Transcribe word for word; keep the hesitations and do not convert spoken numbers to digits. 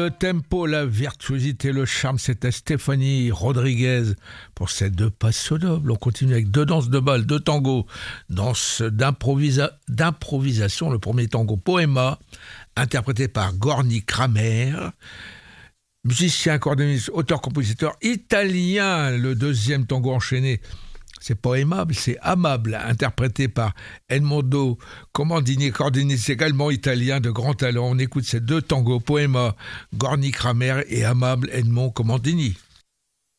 le tempo, la virtuosité, le charme, c'était Stéphanie Rodriguez pour ces deux passos nobles. On continue avec deux danses de bal, deux tangos, danse d'improvisa- d'improvisation. Le premier tango, Poema, interprété par Gorny Kramer, musicien, accordéoniste, auteur-compositeur italien. Le deuxième tango enchaîné, c'est pas aimable, c'est amable, interprété par Edmondo Comandini, accordéoniste également italien de grand talent. On écoute ces deux tangos, Poema, Gorny Kramer et Amable, Edmond Comandini.